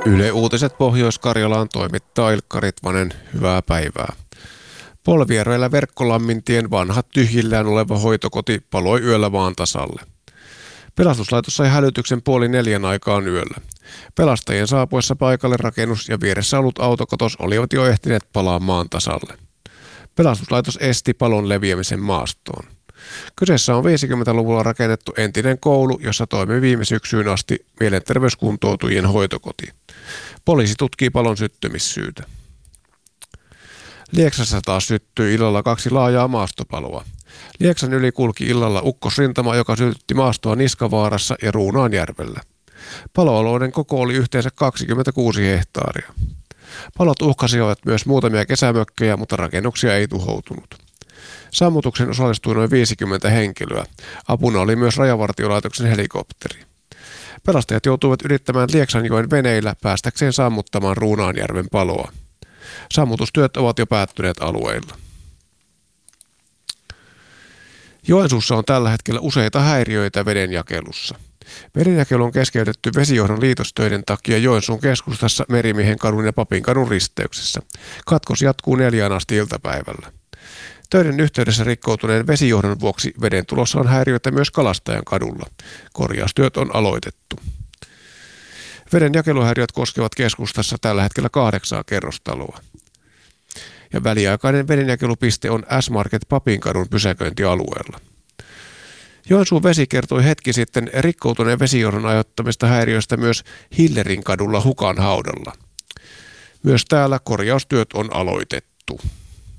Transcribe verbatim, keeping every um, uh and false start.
Yle Uutiset Pohjois-Karjalaan toimittaa Ilkka Ritvanen. Hyvää päivää. Polvijärvellä Verkkolammin vanha tyhjillään oleva hoitokoti paloi yöllä maan tasalle. Pelastuslaitos sai hälytyksen puoli neljän aikaan yöllä. Pelastajien saapuessa paikalle rakennus ja vieressä ollut autokatos olivat jo ehtineet palaa maan tasalle. Pelastuslaitos esti palon leviämisen maastoon. Kyseessä on viisikymmentäluvulla rakennettu entinen koulu, jossa toimi viime syksyyn asti mielenterveyskuntoutujien hoitokoti. Poliisi tutkii palon syttymissyytä. Lieksassa taas syttyi illalla kaksi laajaa maastopaloa. Lieksan yli kulki illalla ukkosrintama, joka sytytti maastoa Niskavaarassa ja Ruunaanjärvellä. Paloalueiden koko oli yhteensä kaksikymmentäkuusi hehtaaria. Palot uhkasivat myös muutamia kesämökkejä, mutta rakennuksia ei tuhoutunut. Sammutuksen osallistui noin viisikymmentä henkilöä. Apuna oli myös Rajavartiolaitoksen helikopteri. Pelastajat joutuivat ylittämään Lieksanjoen veneillä päästäkseen sammuttamaan Ruunaanjärven paloa. Sammutustyöt ovat jo päättyneet alueilla. Joensuussa on tällä hetkellä useita häiriöitä vedenjakelussa. Vedenjakelu on keskeytetty vesijohdon liitostöiden takia Joensuun keskustassa Merimiehen kadun ja Papinkadun risteyksessä. Katkos jatkuu neljään asti iltapäivällä. Töiden yhteydessä rikkoutuneen vesijohdon vuoksi veden tulossa on häiriöitä myös Kalastajan kadulla. Korjaustyöt on aloitettu. Veden jakeluhäiriöt koskevat keskustassa tällä hetkellä kahdeksaa kerrostaloa. Ja väliaikainen vedenjakelupiste on S-Market Papinkadun pysäköintialueella. Joensuun vesi kertoi hetki sitten rikkoutuneen vesijohdon aiheuttamista häiriöistä myös Hillerin kadulla Hukan haudalla. Myös täällä korjaustyöt on aloitettu.